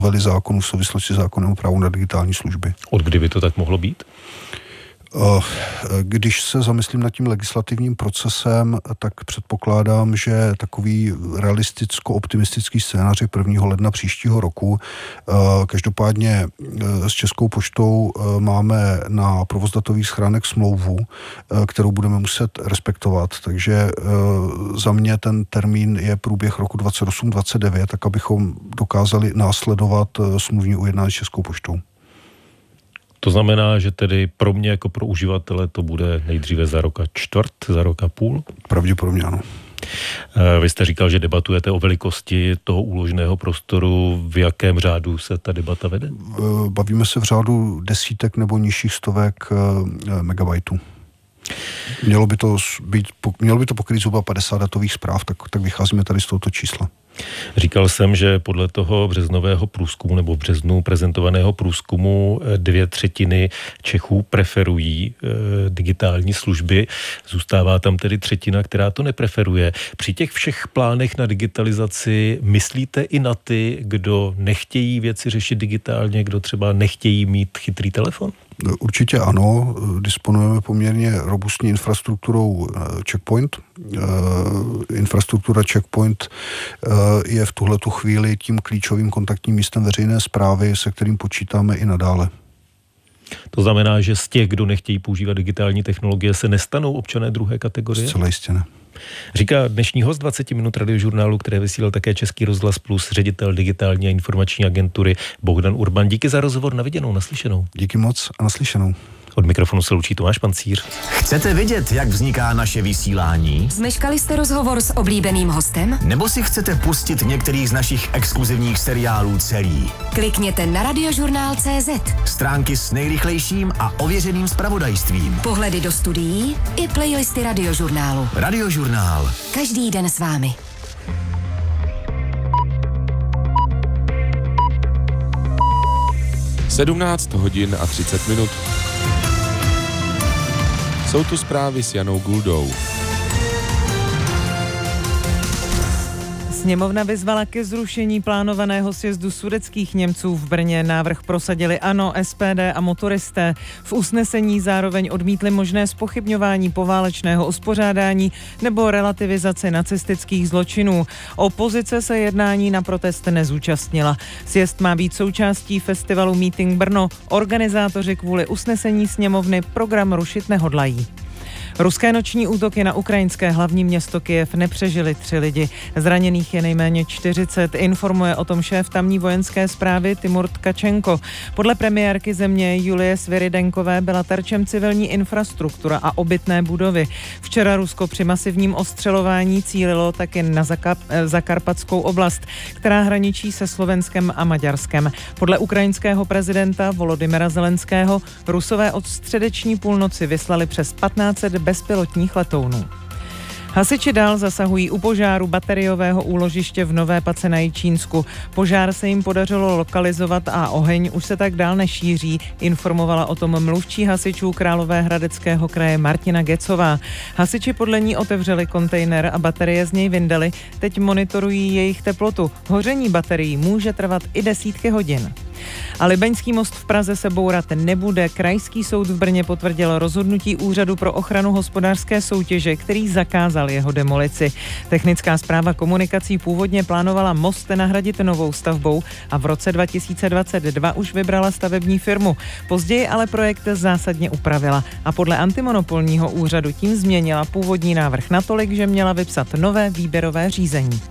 zákonu v souvislosti s zákonem o právu na digitální služby. Od kdy by to tak mohlo být? Když se zamyslím nad tím legislativním procesem, tak předpokládám, že takový realisticko-optimistický scénář je 1. ledna příštího roku. Každopádně s Českou poštou máme na provoz datových schránek smlouvu, kterou budeme muset respektovat. Takže za mě ten termín je průběh roku 28-29, tak abychom dokázali následovat smluvní ujednání s Českou poštou. To znamená, že tedy pro mě jako pro uživatele to bude nejdříve za rok a čtvrt, za rok a půl? Pravděpodobně ano. Vy jste říkal, že debatujete o velikosti toho úložného prostoru. V jakém řádu se ta debata vede? Bavíme se v řádu desítek nebo nižších stovek megabajtů. Mělo by to pokrýt zhruba 50 datových zpráv, tak vycházíme tady z tohoto čísla. Říkal jsem, že podle toho březnového průzkumu nebo v březnu prezentovaného průzkumu 2/3 Čechů preferují digitální služby. Zůstává tam tedy 1/3, která to nepreferuje. Při těch všech plánech na digitalizaci myslíte i na ty, kdo nechtějí věci řešit digitálně, kdo třeba nechtějí mít chytrý telefon? Určitě ano, disponujeme poměrně robustní infrastrukturou Checkpoint. Infrastruktura Checkpoint je v tuhletu chvíli tím klíčovým kontaktním místem veřejné správy, se kterým počítáme i nadále. To znamená, že z těch, kdo nechtějí používat digitální technologie, se nestanou občané druhé kategorie? Zcela jistě ne. Říká dnešní host 20 minut radiožurnálu, které vysílal také Český rozhlas Plus, ředitel digitální a informační agentury Bohdan Urban. Díky za rozhovor, na viděnou, naslyšenou. Díky moc a naslyšenou. Od mikrofonu se loučí Tomáš Pancíř. Chcete vidět, jak vzniká naše vysílání? Zmeškali jste rozhovor s oblíbeným hostem? Nebo si chcete pustit některý z našich exkluzivních seriálů celý? Klikněte na radiožurnál.cz. Stránky s nejrychlejším a ověřeným zpravodajstvím. Pohledy do studií i playlisty Radiožurnálu. Radiožurnál. Každý den s vámi. Sedmnáct hodin a 30 minut. Jsou tu zprávy s Janou Guldou. Sněmovna vyzvala ke zrušení plánovaného sjezdu sudetských Němců v Brně. Návrh prosadili ANO, SPD a motoristé. V usnesení zároveň odmítli možné zpochybňování poválečného uspořádání nebo relativizaci nacistických zločinů. Opozice se jednání na protest nezúčastnila. Sjezd má být součástí festivalu Meeting Brno. Organizátoři kvůli usnesení sněmovny program rušit nehodlají. Ruské noční útoky na ukrajinské hlavní město Kyjev nepřežili 3 lidi. Zraněných je nejméně 40, informuje o tom šéf tamní vojenské správy Timur Tkačenko. Podle premiérky země Julie Sviridenkové byla terčem civilní infrastruktura a obytné budovy. Včera Rusko při masivním ostřelování cílilo také na Zakarpatskou oblast, která hraničí se Slovenskem a Maďarskem. Podle ukrajinského prezidenta Volodymyra Zelenského Rusové od středeční půlnoci vyslali přes 1500 bezpilotních letounů. Hasiči dál zasahují u požáru bateriového úložiště v Nové Pace na Jičínsku. Požár se jim podařilo lokalizovat a oheň už se tak dál nešíří, informovala o tom mluvčí hasičů Královéhradeckého kraje Martina Gecová. Hasiči podle ní otevřeli kontejner a baterie z něj vyndali, teď monitorují jejich teplotu. Hoření baterií může trvat i desítky hodin. A Libeňský most v Praze se bourat nebude. Krajský soud v Brně potvrdil rozhodnutí Úřadu pro ochranu hospodářské soutěže, který zakázal jeho demolici. Technická správa komunikací původně plánovala most nahradit novou stavbou a v roce 2022 už vybrala stavební firmu. Později ale projekt zásadně upravila a podle antimonopolního úřadu tím změnila původní návrh natolik, že měla vypsat nové výběrové řízení.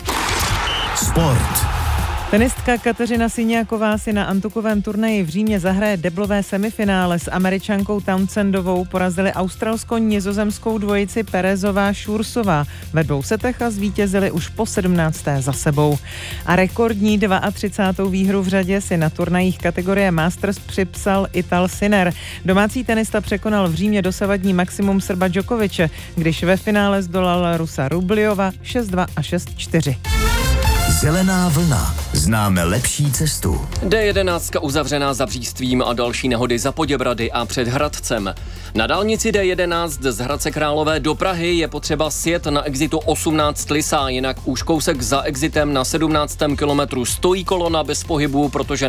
Sport. Tenistka Kateřina Syňáková si na antukovém turnaji v Římě zahraje deblové semifinále s Američankou Townsendovou. Porazili australsko-nizozemskou dvojici Perezová-Šursová ve 2 setech a zvítězili už po 17. za sebou. A rekordní 32. výhru v řadě si na turnajích kategorie Masters připsal Ital Sinner. Domácí tenista překonal v Římě dosavadní maximum Srba Djokoviče, když ve finále zdolal Rusa Rubliova 6-2 a 6-4. Zelená vlna. Známe lepší cestu. D11 uzavřená za Břístvím a další nehody za Poděbrady a před Hradcem. Na dálnici D11 z Hradce Králové do Prahy je potřeba sjet na exitu 18 Lysá, jinak už kousek za exitem na 17. kilometru stojí kolona bez pohybu, protože